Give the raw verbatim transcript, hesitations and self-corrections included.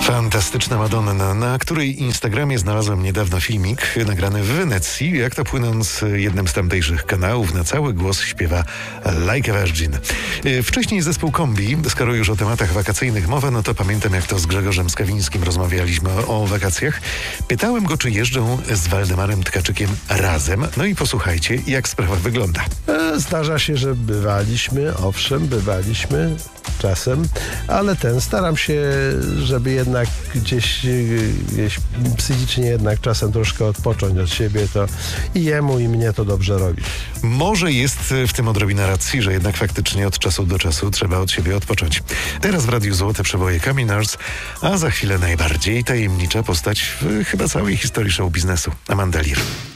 Fantastyczna Madonna, na której Instagramie znalazłem niedawno filmik nagrany w Wenecji, jak to płynąc jednym z tamtejszych kanałów na cały głos śpiewa Like a Virgin. Wcześniej zespół Kombi, skoro już o tematach wakacyjnych mowa, no to pamiętam, jak to z Grzegorzem Skawińskim rozmawialiśmy o wakacjach. Pytałem go, czy jeżdżą z Waldemarem Tkaczykiem razem. No i posłuchajcie, jak sprawa wygląda. Zdarza się, że bywaliśmy, owszem, bywaliśmy czasem, ale ten staram się, żeby jednak gdzieś, gdzieś psychicznie jednak czasem troszkę odpocząć od siebie, to i jemu, i mnie to dobrze robi. Może jest w tym odrobina racji, że jednak faktycznie od czasu do czasu trzeba od siebie odpocząć. Teraz w Radiu Złote przeboje Kaminars, a za chwilę najbardziej tajemnicza postać w chyba całej historii show biznesu, Amanda Lear.